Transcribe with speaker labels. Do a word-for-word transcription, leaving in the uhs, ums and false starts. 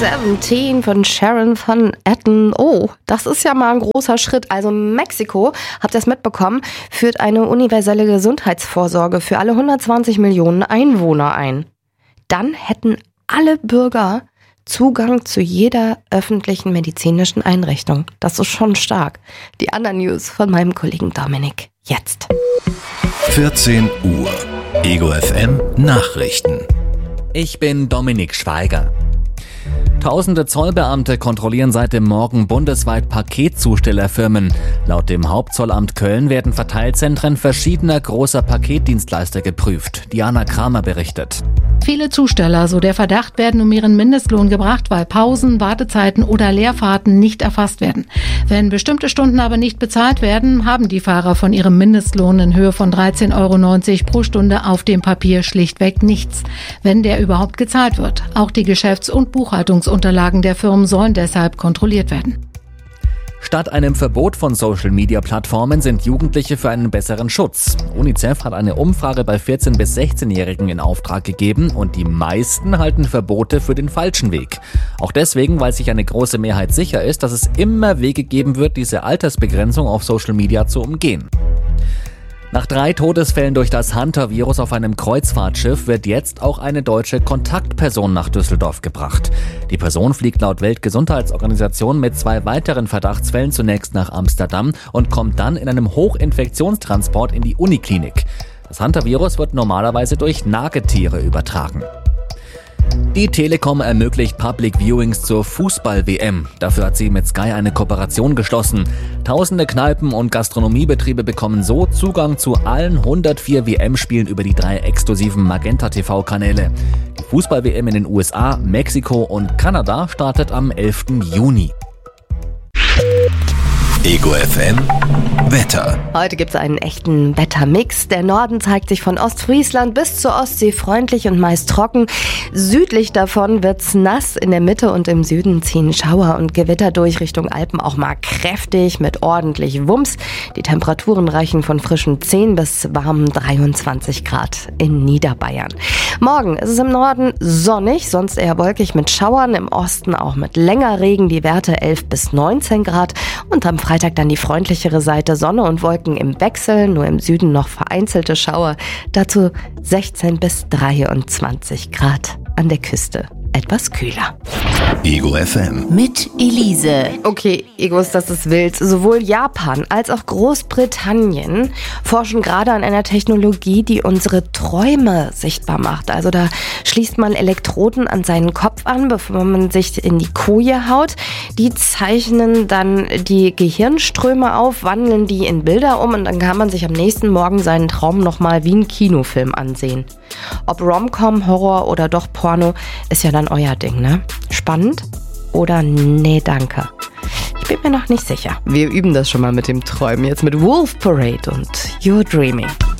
Speaker 1: siebzehn von Sharon Van Etten. Oh, das ist ja mal ein großer Schritt. Also Mexiko, habt ihr das mitbekommen, führt eine universelle Gesundheitsvorsorge für alle hundertzwanzig Millionen Einwohner ein. Dann hätten alle Bürger Zugang zu jeder öffentlichen medizinischen Einrichtung. Das ist schon stark. Die anderen News von meinem Kollegen Dominik. Jetzt.
Speaker 2: vierzehn Uhr. Ego F M Nachrichten.
Speaker 3: Ich bin Dominik Schweiger. Tausende Zollbeamte kontrollieren seit dem Morgen bundesweit Paketzustellerfirmen. Laut dem Hauptzollamt Köln werden Verteilzentren verschiedener großer Paketdienstleister geprüft. Diana Kramer berichtet.
Speaker 4: Viele Zusteller, so der Verdacht, werden um ihren Mindestlohn gebracht, weil Pausen, Wartezeiten oder Leerfahrten nicht erfasst werden. Wenn bestimmte Stunden aber nicht bezahlt werden, haben die Fahrer von ihrem Mindestlohn in Höhe von dreizehn Euro neunzig pro Stunde auf dem Papier schlichtweg nichts, wenn der überhaupt gezahlt wird. Auch die Geschäfts- und Buchhaltungsunterlagen der Firmen sollen deshalb kontrolliert werden.
Speaker 3: Statt einem Verbot von Social-Media-Plattformen sind Jugendliche für einen besseren Schutz. UNICEF hat eine Umfrage bei vierzehn- bis sechzehnjährigen in Auftrag gegeben und die meisten halten Verbote für den falschen Weg. Auch deswegen, weil sich eine große Mehrheit sicher ist, dass es immer Wege geben wird, diese Altersbegrenzung auf Social Media zu umgehen. Nach drei Todesfällen durch das Hunter-Virus auf einem Kreuzfahrtschiff wird jetzt auch eine deutsche Kontaktperson nach Düsseldorf gebracht. Die Person fliegt laut Weltgesundheitsorganisation mit zwei weiteren Verdachtsfällen zunächst nach Amsterdam und kommt dann in einem Hochinfektionstransport in die Uniklinik. Das Hunter-Virus wird normalerweise durch Nagetiere übertragen. Die Telekom ermöglicht Public Viewings zur Fußball-W M. Dafür hat sie mit Sky eine Kooperation geschlossen. Tausende Kneipen und Gastronomiebetriebe bekommen so Zugang zu allen hundertvier W M-Spielen über die drei exklusiven Magenta-T V-Kanäle. Die Fußball-W M in den U S A, Mexiko und Kanada startet am elften Juni.
Speaker 2: Ego F M Wetter.
Speaker 1: Heute gibt es einen echten Wettermix. Der Norden zeigt sich von Ostfriesland bis zur Ostsee freundlich und meist trocken. Südlich davon wird's nass. In der Mitte und im Süden ziehen Schauer und Gewitter durch, Richtung Alpen auch mal kräftig mit ordentlich Wumms. Die Temperaturen reichen von frischen zehn bis warmen dreiundzwanzig Grad in Niederbayern. Morgen ist es im Norden sonnig, sonst eher wolkig mit Schauern. Im Osten auch mit länger Regen, die Werte elf bis neunzehn Grad. Und am Freitag dann die freundlichere Seite, Sonne und Wolken im Wechsel, nur im Süden noch vereinzelte Schauer, dazu sechzehn bis dreiundzwanzig Grad, an der Küste etwas kühler.
Speaker 2: Ego F M
Speaker 5: mit Elise.
Speaker 1: Okay, Egos, das ist wild. Sowohl Japan als auch Großbritannien forschen gerade an einer Technologie, die unsere Träume sichtbar macht. Also da schließt man Elektroden an seinen Kopf an, bevor man sich in die Koje haut. Die zeichnen dann die Gehirnströme auf, wandeln die in Bilder um und dann kann man sich am nächsten Morgen seinen Traum nochmal wie einen Kinofilm ansehen. Ob Rom-Com, Horror oder doch Porno, ist ja dann euer Ding, ne? Spannend oder nee, danke? Ich bin mir noch nicht sicher. Wir üben das schon mal mit dem Träumen. Jetzt mit Wolf Parade und You're Dreaming.